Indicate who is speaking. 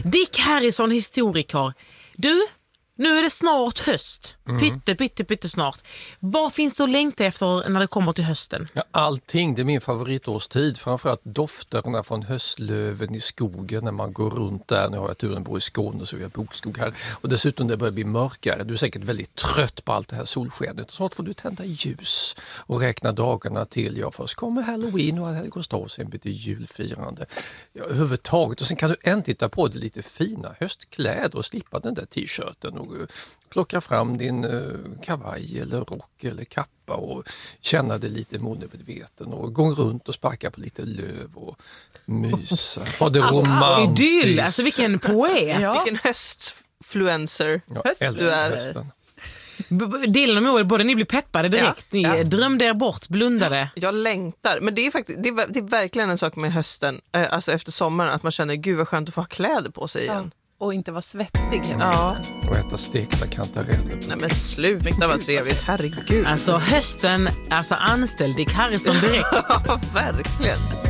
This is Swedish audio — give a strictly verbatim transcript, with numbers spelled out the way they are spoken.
Speaker 1: Dick Harrison, historiker. Du, nu är det snart höst. Mm. Pytte, pytte, pytte snart. Vad finns det att längta efter när det kommer till hösten?
Speaker 2: Ja, allting, det är min favoritårstid. Framförallt dofterna från höstlöven i skogen när man går runt där. Nu har jag turen bor i Skåne så vi har bokskog här. Och dessutom det börjar bli mörkare. Du är säkert väldigt trött på allt det här solskenet. Snart får du tända ljus och räkna dagarna till. Ja, först kommer Halloween och helgonsdag, sen blir det julfirande. Ja, överhuvudtaget. Och sen kan du äntligen titta på det lite fina höstkläder och slippa den där t-shirten och plocka fram din uh, kavaj eller rock eller kappa och känna dig lite målmedveten och gå runt och sparka på lite löv och mysa. Vad det romantiskt.
Speaker 1: Idyll, alltså vilken poet.
Speaker 3: Ja. Vilken höstfluencer
Speaker 2: ja,
Speaker 3: Höst,
Speaker 2: du är. Hösten.
Speaker 1: Delen av året, både ni blir peppade direkt, ja, ni ja. drömde er bort, blundade.
Speaker 3: Jag längtar, men det är faktiskt det är, det är verkligen en sak med hösten, alltså efter sommaren, att man känner gud vad skönt att få ha kläder på sig igen.
Speaker 4: Ja. Och inte vara svettig.
Speaker 3: Ja.
Speaker 2: Och äta stekta kantareller.
Speaker 3: Nej men sluta, vad trevligt, herregud.
Speaker 1: Alltså hösten, alltså anställd Dick Harrison direkt.
Speaker 3: Ja, verkligen.